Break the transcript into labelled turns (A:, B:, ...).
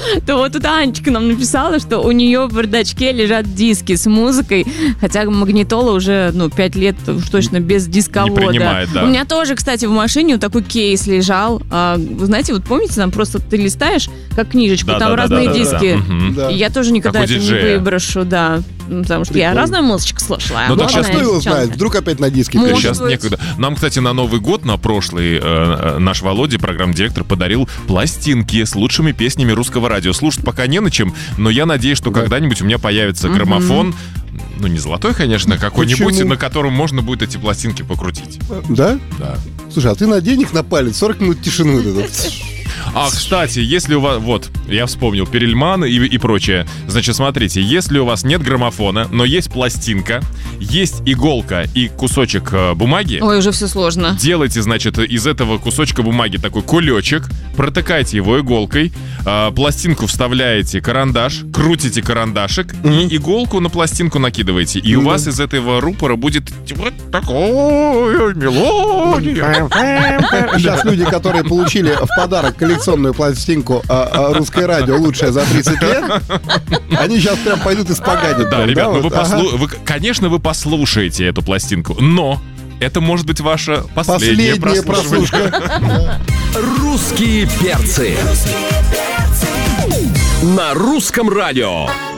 A: то вот тут Анечка нам написала, что у нее в бардачке лежат диски с музыкой, хотя магнитола уже 5 лет уж точно без дисковода.
B: Не принимает, да.
A: У меня тоже, кстати, в машине вот такой кейс лежал. Вы знаете, вот помните, там просто ты листаешь, как книжечку, там разные диски.
C: Да.
A: И я тоже никогда это не выброшу, да. Потому что я разную музычку слушала.
B: Ну,
C: А что его знает? Вдруг опять на диске.
A: Может
B: Сейчас
A: быть.
B: некогда. Нам, кстати, на Новый год, на прошлый, наш Володя, программ-директор, подарил пластинки с лучшими песнями русского радио. Слушать пока не на чем, но я надеюсь, что когда-нибудь у меня появится граммофон. Ну, не золотой, конечно, какой-нибудь,
C: Почему?
B: на котором можно будет эти пластинки покрутить.
C: Да?
B: Да.
C: Слушай, а ты надень их на палец, 40 минут тишины. Вот это.
B: А, кстати, если у вас... Вот, я вспомнил, Перельман и прочее. Значит, смотрите, если у вас нет граммофона, но есть пластинка, есть иголка и кусочек бумаги...
A: Ой, уже все сложно.
B: Делайте, значит, из этого кусочка бумаги такой кулечек, протыкайте его иголкой, пластинку вставляете карандаш, крутите карандашик и иголку на пластинку накидываете. И у вас из этого рупора будет вот такая мелодия.
C: Сейчас люди, которые получили в подарок коллекционную пластинку «Русское радио» лучшее за 30 лет, они сейчас прям пойдут испоганить.
B: Да, ребят, ну
C: вот.
B: конечно, вы послушаете эту пластинку, но это может быть ваша последняя прослушивание.
C: прослушка.
D: Русские перцы. На русском радио.